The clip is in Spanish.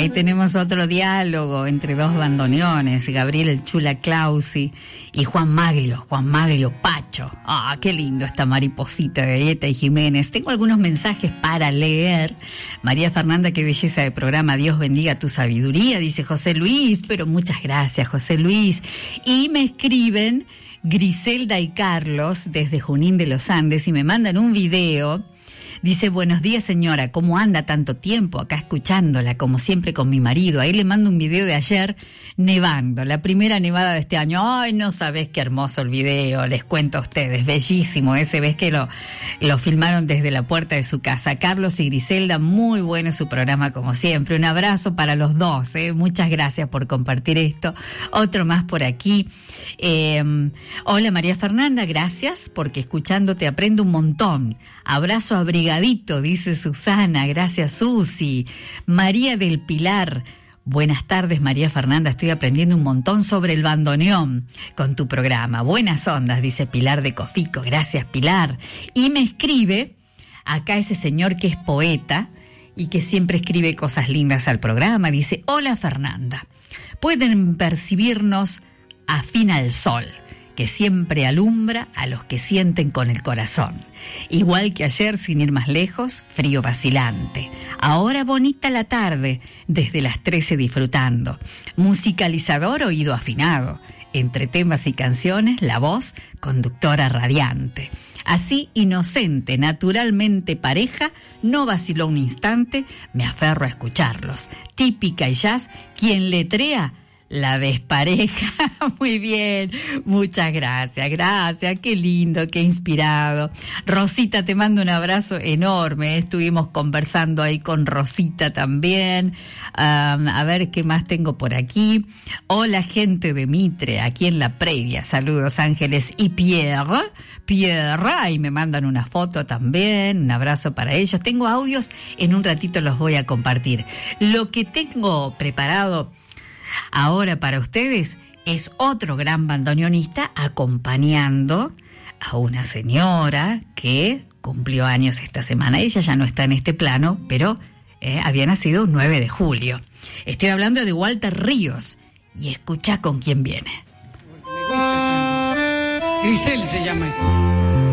Ahí tenemos otro diálogo entre dos bandoneones, Gabriel el Chula Clausi y Juan Maglio Pacho. Ah, qué lindo esta mariposita de Eta y Jiménez. Tengo algunos mensajes para leer. María Fernanda, qué belleza de programa, Dios bendiga tu sabiduría, dice José Luis, pero muchas gracias, José Luis. Y me escriben Griselda y Carlos desde Junín de los Andes y me mandan un video. Dice, buenos días señora, ¿cómo anda tanto tiempo acá escuchándola? Como siempre con mi marido. Ahí le mando un video de ayer nevando, la primera nevada de este año. Ay, no sabés qué hermoso el video, les cuento a ustedes, bellísimo ese, ves que lo filmaron desde la puerta de su casa. Carlos y Griselda, muy bueno su programa como siempre. Un abrazo para los dos, muchas gracias por compartir esto. Otro más por aquí. Hola María Fernanda, gracias porque escuchándote aprendo un montón. Abrazo abrigadito, dice Susana, gracias Susi. María del Pilar, buenas tardes María Fernanda, estoy aprendiendo un montón sobre el bandoneón con tu programa. Buenas ondas, dice Pilar de Cofico, gracias Pilar. Y me escribe acá ese señor que es poeta y que siempre escribe cosas lindas al programa, dice, hola Fernanda, pueden percibirnos afín al sol, que siempre alumbra a los que sienten con el corazón. Igual que ayer, sin ir más lejos, frío vacilante. Ahora bonita la tarde, desde las 13 disfrutando. Musicalizador, oído afinado. Entre temas y canciones, la voz, conductora radiante. Así, inocente, naturalmente pareja, no vaciló un instante, me aferro a escucharlos. Típica y jazz, quien letrea, la despareja. Muy bien, muchas gracias, qué lindo, qué inspirado. Rosita, te mando un abrazo enorme, estuvimos conversando ahí con Rosita también. A ver qué más tengo por aquí. Hola gente de Mitre, aquí en la previa, saludos Ángeles y Pierre, ahí me mandan una foto también, un abrazo para ellos. Tengo audios, en un ratito los voy a compartir. Lo que tengo preparado ahora para ustedes es otro gran bandoneonista acompañando a una señora que cumplió años esta semana. Ella ya no está en este plano, pero había nacido un 9 de julio. Estoy hablando de Walter Ríos y escucha con quién viene. Grisel se llama esto.